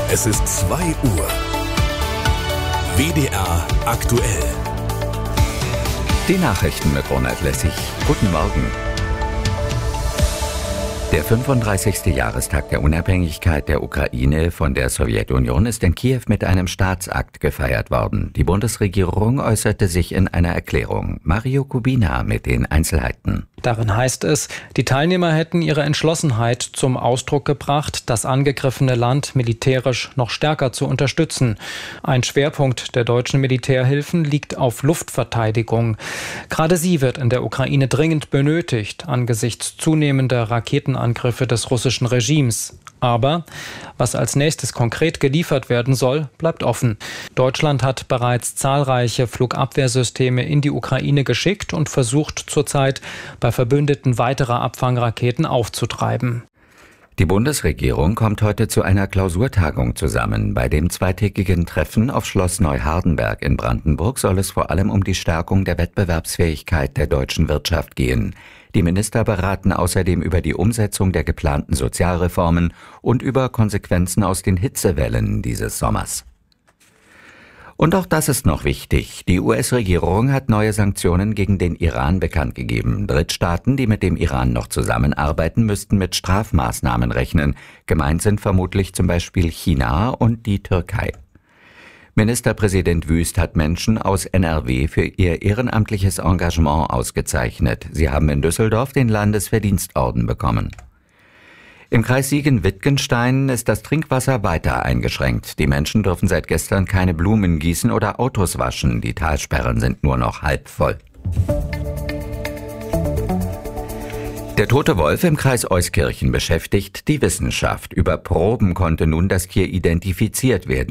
Es ist 2 Uhr. WDR aktuell. Die Nachrichten mit Ronald Lessig. Guten Morgen. Der 35. Jahrestag der Unabhängigkeit der Ukraine von der Sowjetunion ist in Kiew mit einem Staatsakt gefeiert worden. Die Bundesregierung äußerte sich in einer Erklärung. Mario Kubina mit den Einzelheiten. Darin heißt es, die Teilnehmer hätten ihre Entschlossenheit zum Ausdruck gebracht, das angegriffene Land militärisch noch stärker zu unterstützen. Ein Schwerpunkt der deutschen Militärhilfen liegt auf Luftverteidigung. Gerade sie wird in der Ukraine dringend benötigt, angesichts zunehmender Raketenangriffe des russischen Regimes. Aber was als nächstes konkret geliefert werden soll, bleibt offen. Deutschland hat bereits zahlreiche Flugabwehrsysteme in die Ukraine geschickt und versucht zurzeit bei Verbündeten weitere Abfangraketen aufzutreiben. Die Bundesregierung kommt heute zu einer Klausurtagung zusammen. Bei dem zweitägigen Treffen auf Schloss Neuhardenberg in Brandenburg soll es vor allem um die Stärkung der Wettbewerbsfähigkeit der deutschen Wirtschaft gehen. Die Minister beraten außerdem über die Umsetzung der geplanten Sozialreformen und über Konsequenzen aus den Hitzewellen dieses Sommers. Und auch das ist noch wichtig. Die US-Regierung hat neue Sanktionen gegen den Iran bekannt gegeben. Drittstaaten, die mit dem Iran noch zusammenarbeiten, müssten mit Strafmaßnahmen rechnen. Gemeint sind vermutlich zum Beispiel China und die Türkei. Ministerpräsident Wüst hat Menschen aus NRW für ihr ehrenamtliches Engagement ausgezeichnet. Sie haben in Düsseldorf den Landesverdienstorden bekommen. Im Kreis Siegen-Wittgenstein ist das Trinkwasser weiter eingeschränkt. Die Menschen dürfen seit gestern keine Blumen gießen oder Autos waschen. Die Talsperren sind nur noch halb voll. Der tote Wolf im Kreis Euskirchen beschäftigt die Wissenschaft. Über Proben konnte nun das Tier identifiziert werden.